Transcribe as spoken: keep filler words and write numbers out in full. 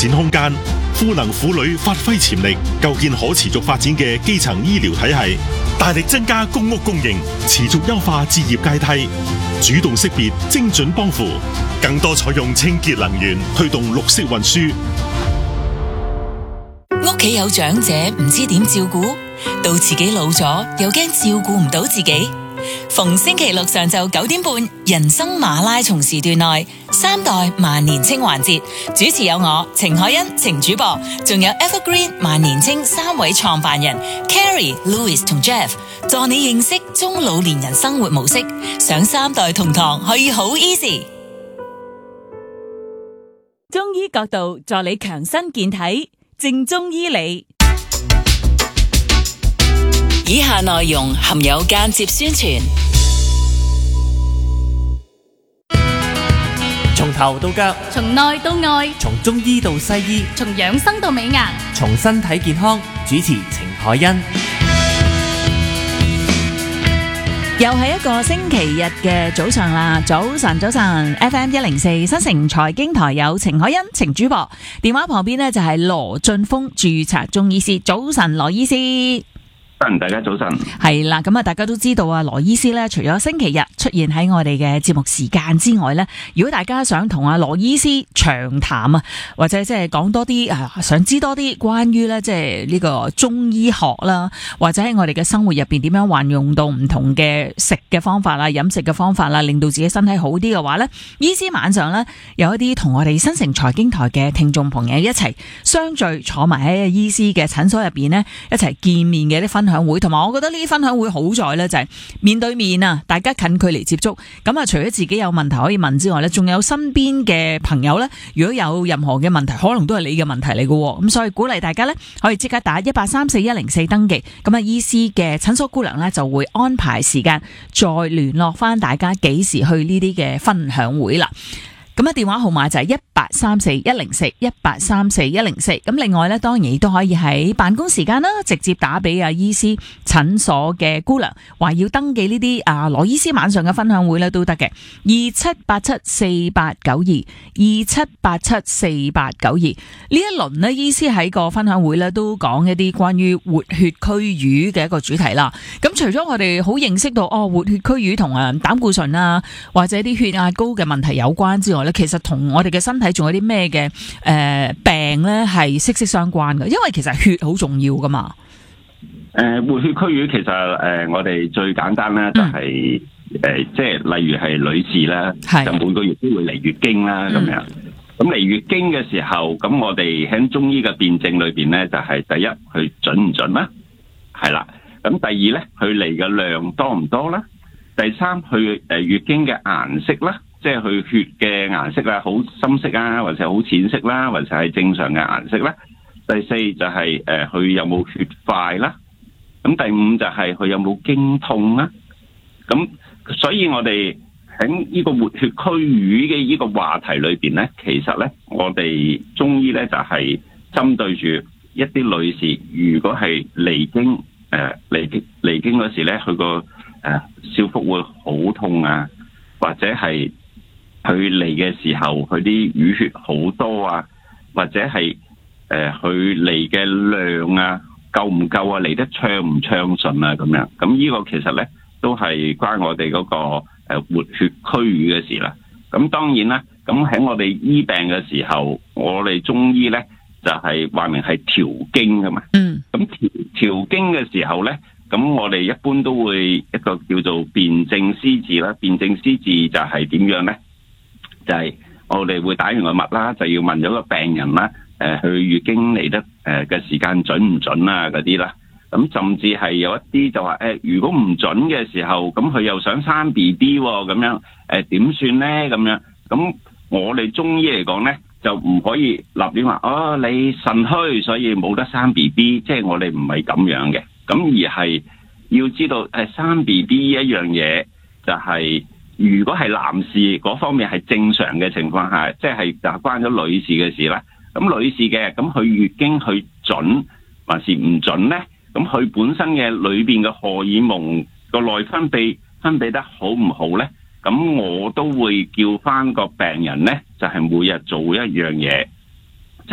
展空間，賦能婦女發揮潛力，構建可持續發展嘅基層醫療體系，大力增加公屋供應，持續優化置業階梯，主動識別精準幫扶，更多採用清潔能源，推動綠色運輸。 屋企有長者唔知點照顧，到自己老咗又驚照顧唔到自己。逢星期六上晝九點半，人生馬拉松時段內，三代萬年青環節，主持有我程海欣、程主播，仲有 Evergreen 萬年青三位創辦人 Carrie、Louis 同 Jeff， 助你認識中老年人生活模式，上三代同堂可以好 easy。 中醫角度助你強身健體，正中醫理。 以下內容含有間接宣傳。 從頭到腳， 從內到外， 從中醫到西醫， 從養生到美顏， 從身體健康。主持程海欣。 又係一個星期日嘅早上啦，早晨早晨 ，F M 一零四新城財經台有程海欣、程主播，電話旁邊呢就係羅俊峰註冊中醫師，早晨羅醫師。 大家早晨。 係啦，咁啊，大家都知道啊，羅醫師咧，除咗星期日出現喺我哋嘅節目時間之外咧，如果大家想同阿羅醫師長談啊，或者即係講多啲啊，想知多啲關於咧，即係呢個中醫學啦，或者喺我哋嘅生活入邊點樣運用到唔同嘅食嘅方法啦、飲食嘅方法啦，令到自己身體好啲嘅話咧，醫師晚上咧有一啲同我哋新城財經台嘅聽眾朋友一齊相聚，坐埋喺醫師嘅診所入邊咧，一齊見面嘅啲分享會，同埋我覺得呢啲分享會好在呢，就係面對面啊，大家近距離接觸。咁啊，除咗自己有問題可以問之外呢，仲有身邊嘅朋友呢，如果有任何嘅問題，可能都係你嘅問題嚟嘅。咁所以鼓勵大家呢，可以即刻打一八三四一零四登記。咁啊，醫師嘅診所姑娘呢，就會安排時間再聯絡翻大家幾時去呢啲嘅分享會啦。咁啊，電話號碼就係一八三四一零四一八三四一零四。咁另外咧，當然亦都可以喺辦公時間啦，直接打俾阿醫師診所嘅姑娘，話要登記呢啲啊羅醫師晚上嘅分享會咧都得嘅。二七八七四八九二，二七八七四八九二。呢一輪呢，醫師喺個分享會咧都講一啲關於活血驅瘀嘅一個主題啦。咁除咗我哋好認識到哦，活血驅瘀同啊膽固醇啊或者啲血壓高嘅問題有關之外，其實同我哋嘅身體仲有啲咩嘅誒病咧係息息相關嘅，因為其實血好重要噶嘛。 誒、呃，活血驅瘀其實誒、呃，我哋最簡單咧就係、是、誒、嗯呃，即係例如係女士啦，就每個月都會嚟月經啦咁、嗯、樣。咁嚟月經嘅時候，咁我哋喺中醫嘅辨證裏邊咧，就係、是、第一，佢準唔準啦，係啦。咁第二咧，佢嚟嘅量多唔多啦？第三，佢誒月經嘅顏色啦。即係佢血嘅顏色啊，好深色啊，或者好淺色啦，或者係正常嘅顏色啦。第四就係誒佢有冇血塊啦。咁第五就係佢有冇經痛啦。咁所以我哋喺呢個活血驅瘀嘅呢個話題裏邊咧，其實咧我哋中醫咧就係針對住一啲女士，如果係嚟經誒嚟經嚟經嗰時咧，佢個誒少腹會好痛啊，或者係佢嚟嘅時候，佢啲淤血好多啊，或者係誒佢嚟嘅量啊夠唔夠啊，嚟得暢唔暢順啊咁樣。咁呢個其實咧都係關我哋嗰個誒活血驅瘀嘅事啦。咁當然啦，咁喺我哋醫病嘅時候，我哋中醫咧就係話明係調經噶嘛。嗯。咁調調經嘅時候咧，咁我哋一般都會一個叫做辨證施治啦。辨證施治就係點樣咧？就係、是、我哋會打完個脈啦，就要問咗個病人啦，誒、呃，佢月經嚟得誒嘅時間準唔準啊？嗰啲啦，咁甚至係有一啲就話誒、呃，如果唔準嘅時候，咁佢又想生 B B 喎，咁樣誒點算咧？咁樣，咁我哋中醫嚟講咧，就唔可以立亂話哦，你腎虛所以冇得生 B B， 即係我哋唔係咁樣嘅，咁而係要知道誒生 B B 一樣嘢就係、是。如果係男士嗰方面係正常嘅情況下，即係就關咗女士嘅事啦。咁女士嘅，咁佢月經佢準還是唔準咧？咁佢本身嘅裏邊嘅荷爾蒙個內分泌分泌得好唔好咧？咁我都會叫翻個病人咧，就係、是、每日做一樣嘢，